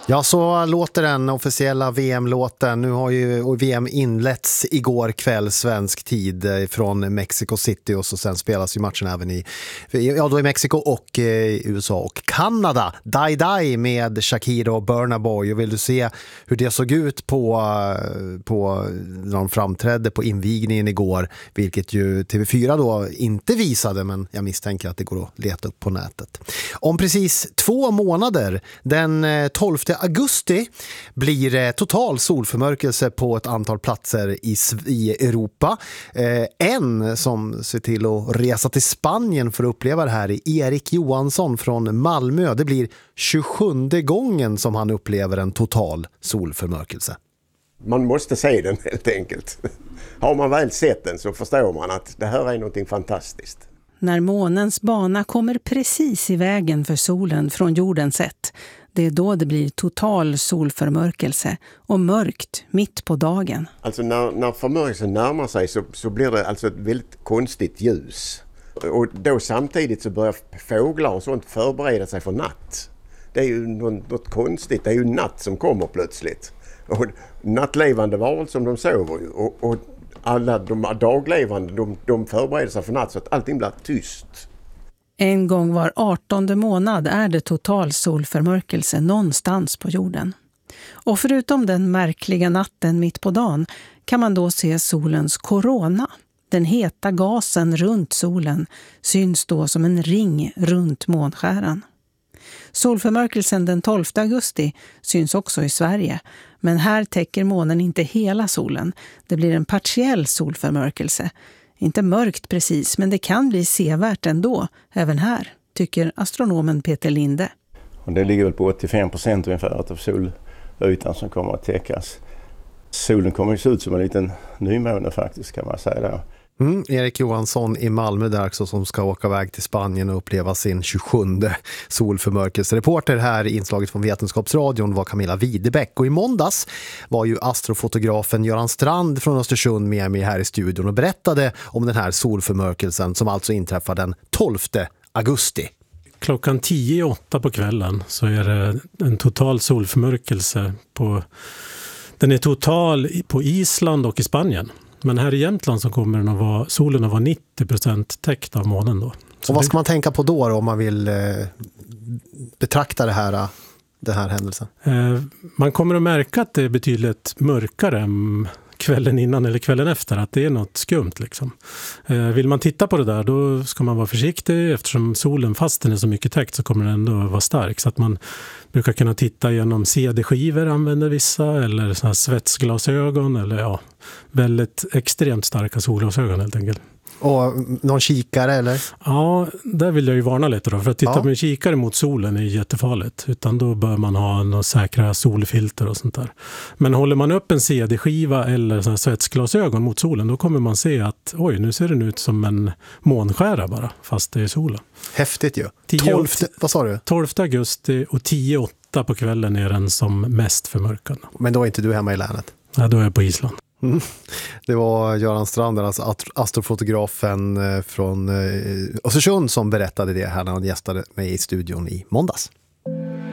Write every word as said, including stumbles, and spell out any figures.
Ja, så låter den officiella V M-låten. Nu har ju V M inletts igår kväll svensk tid från Mexico City, och så sen spelas ju matchen även i, ja, då i Mexiko och eh, U S A och Kanada. Die Die med Shakira och Burna Boy. Och vill du se hur det såg ut på, på när de framträdde på invigningen igår, vilket ju T V fyra då inte visade, men jag misstänker att det går att leta upp på nätet. Om precis två månader, den tolfte augusti, blir det total solförmörkelse på ett antal platser i, i Europa. Eh, en som ser till att resa till Spanien för att uppleva det här är Erik Johansson från Malmö. Det blir tjugosjunde gången som han upplever en total solförmörkelse. Man måste se den helt enkelt. Har man väl sett den så förstår man att det här är någonting fantastiskt. När månens bana kommer precis i vägen för solen från jordens sätt, det är då det blir total solförmörkelse och mörkt mitt på dagen. Alltså när, när förmörkelsen närmar sig så, så blir det alltså ett väldigt konstigt ljus. Och då samtidigt så börjar fåglar och sånt förbereda sig för natt. Det är ju något, något konstigt, det är ju natt som kommer plötsligt. Och nattlevande varelser som de sover ju. Och, och alla de daglevande, de, de förbereder sig för natt så att allting blir tyst. En gång var artonde månad är det total solförmörkelse någonstans på jorden. Och förutom den märkliga natten mitt på dagen kan man då se solens korona. Den heta gasen runt solen syns då som en ring runt månskäran. Solförmörkelsen den tolfte augusti syns också i Sverige, men här täcker månen inte hela solen. Det blir en partiell solförmörkelse. Inte mörkt precis, men det kan bli sevärt ändå, även här, tycker astronomen Peter Linde. Och det ligger väl på åttiofem procent ungefär av solytan som kommer att täckas. Solen kommer att se ut som en liten nymåne faktiskt, kan man säga där. Mm, Erik Johansson i Malmö där också, som ska åka iväg till Spanien och uppleva sin tjugosjunde solförmörkelse. Reporter här i inslaget från Vetenskapsradion var Camilla Widebäck, och i måndags var ju astrofotografen Göran Strand från Östersund med mig här i studion och berättade om den här solförmörkelsen som alltså inträffar den tolfte augusti. Klockan tio åtta på kvällen så är det en total solförmörkelse på, den är total på Island och i Spanien. Men här i Jämtland så kommer den att vara, solen att vara nittio procent täckt av månen då. Så och vad det... ska man tänka på då, då om man vill eh, betrakta det här, den här händelsen? Eh, man kommer att märka att det är betydligt mörkare kvällen innan eller kvällen efter, att det är något skumt liksom. Eh, vill man titta på det där, då ska man vara försiktig, eftersom solen, fast den är så mycket täckt, så kommer den ändå vara stark. Så att man brukar kunna titta genom C D-skivor, använder vissa, eller såna här svetsglasögon, eller ja, väldigt extremt starka solglasögon helt enkelt. Och någon kikare eller? Ja, där vill jag ju varna lite då. För att titta ja. med kikare mot solen är jättefarligt. Utan då bör man ha några säkra solfilter och sånt där. Men håller man upp en C D-skiva eller såna här svetsglasögon mot solen, då kommer man se att oj, nu ser den ut som en månskära bara, fast det är solen. Häftigt ju. tolfte, vad sa du? tolfte augusti och tio åtta på kvällen är den som mest förmörkad. Men då är inte du hemma i länet? Ja, då är jag på Island. Mm. Det var Göran Strand, alltså astrofotografen från Östersund, som berättade det här när han gästade mig i studion i måndags.